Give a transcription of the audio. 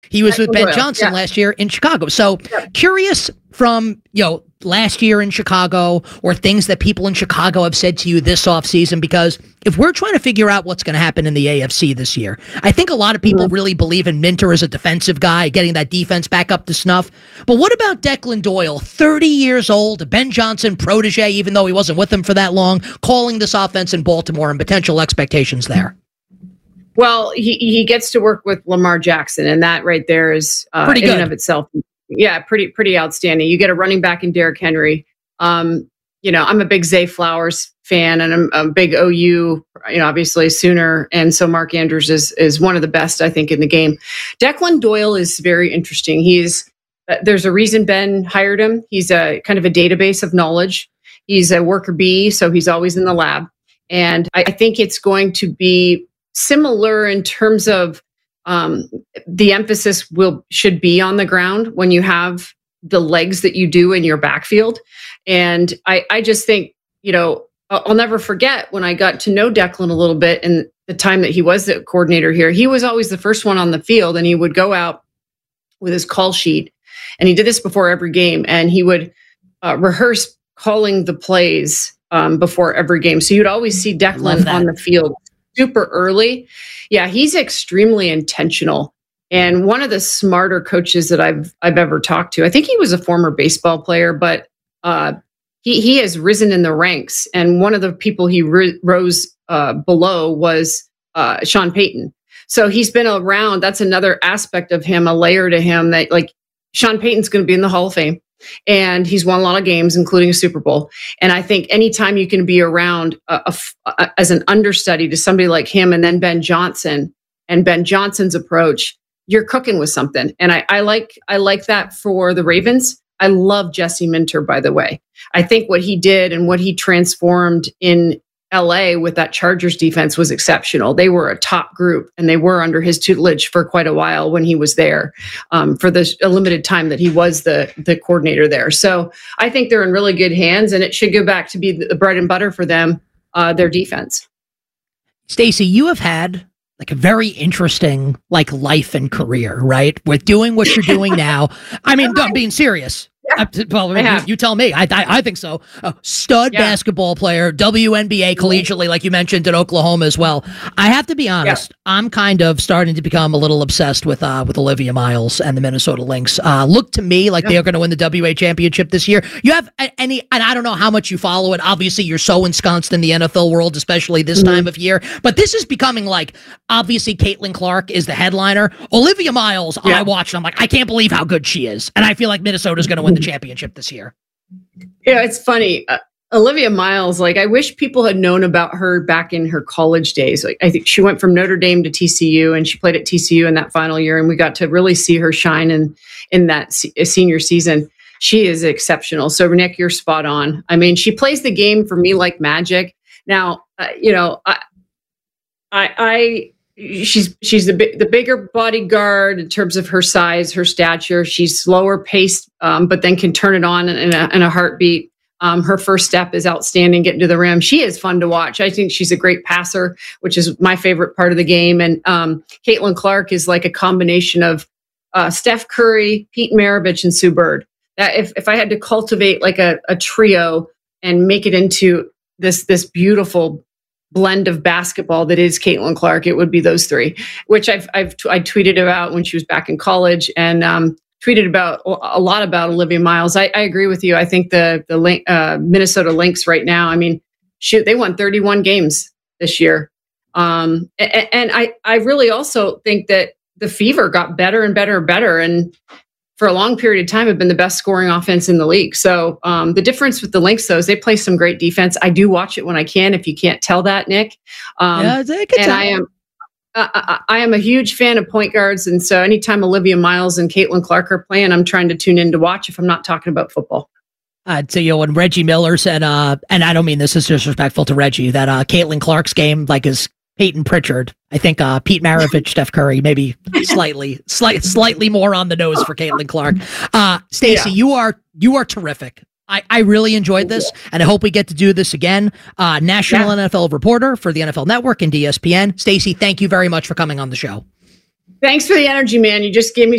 He was with Ben Johnson last year in Chicago. So curious from, last year in Chicago or things that people in Chicago have said to you this offseason, because if we're trying to figure out what's going to happen in the AFC this year, I think a lot of people really believe in Minter as a defensive guy, getting that defense back up to snuff. But what about Declan Doyle, 30 years old, Ben Johnson protege, even though he wasn't with him for that long, calling this offense in Baltimore and potential expectations there? Well, he gets to work with Lamar Jackson, and that right there is pretty good in and of itself. Yeah, pretty outstanding. You get a running back in Derrick Henry. I'm a big Zay Flowers fan, and I'm a big OU, obviously Sooner, and so Mark Andrews is one of the best, I think, in the game. Declan Doyle is very interesting. There's a reason Ben hired him. He's a kind of a database of knowledge. He's a worker bee, so he's always in the lab, and I think it's going to be similar in terms of the emphasis should be on the ground when you have the legs that you do in your backfield. And I just think, I'll never forget when I got to know Declan a little bit and the time that he was the coordinator here. He was always the first one on the field, and he would go out with his call sheet, and he did this before every game, and he would rehearse calling the plays before every game. So you'd always see Declan on the field super early. Yeah, he's extremely intentional, and one of the smarter coaches that I've ever talked to. I think he was a former baseball player, but he has risen in the ranks. And one of the people he rose below was Sean Payton. So he's been around. That's another aspect of him, a layer to him that, like, Sean Payton's going to be in the Hall of Fame. And he's won a lot of games, including a Super Bowl. And I think anytime you can be around as an understudy to somebody like him, and then Ben Johnson and Ben Johnson's approach, you're cooking with something. And I like that for the Ravens. I love Jesse Minter, by the way. I think what he did and what he transformed in LA with that Chargers defense was exceptional. They were a top group, and they were under his tutelage for quite a while when he was there, for a limited time that he was the coordinator there. So I think they're in really good hands, and it should go back to be the bread and butter for them, their defense. Stacey, you have had like a very interesting life and career, right? With doing what you're doing now. I mean, I'm being serious. Well, you tell me. I think so. Stud basketball player, WNBA collegiately, like you mentioned, at Oklahoma as well. I have to be honest. I'm kind of starting to become a little obsessed with Olivia Miles and the Minnesota Lynx. Look to me like they are going to win the WA championship this year. You have and I don't know how much you follow it. Obviously, you're so ensconced in the NFL world, especially this time of year. But this is becoming obviously, Caitlin Clark is the headliner. Olivia Miles, I watch, and I'm like, I can't believe how good she is. And I feel like Minnesota's going to win the championship this year. Yeah, it's funny. Olivia Miles, I wish people had known about her back in her college days. I think she went from Notre Dame to TCU, and she played at TCU in that final year, and we got to really see her shine in that senior season. She is exceptional. So, Nick, you're spot on. I mean, she plays the game for me like magic. Now, she's the bigger bodyguard in terms of her size, her stature. She's slower paced, but then can turn it on in a heartbeat. Her first step is outstanding, getting to the rim. She is fun to watch. I think she's a great passer, which is my favorite part of the game. And Caitlin Clark is like a combination of Steph Curry, Pete Maravich, and Sue Bird. That if I had to cultivate a trio and make it into this beautiful blend of basketball that is Caitlin Clark, it would be those three, which I tweeted about when she was back in college, and tweeted about a lot about Olivia Miles. I agree with you. I think the Minnesota Lynx right now, I mean, shoot, they won 31 games this year. And I really also think that the Fever got better and better and better, and for a long period of time have been the best scoring offense in the league. So the difference with the Lynx, though, is they play some great defense. I do watch it when I can, if you can't tell that, Nick. I am a huge fan of point guards. And so anytime Olivia Miles and Caitlin Clark are playing, I'm trying to tune in to watch if I'm not talking about football. So, when Reggie Miller said, and I don't mean this is disrespectful to Reggie, that Caitlin Clark's game is Peyton Pritchard. I think Pete Maravich, Steph Curry, maybe slightly more on the nose for Caitlin Clark. Stacey, you are terrific. I really enjoyed this, and I hope we get to do this again. National NFL reporter for the NFL Network and ESPN. Stacey, thank you very much for coming on the show. Thanks for the energy, man. You just gave me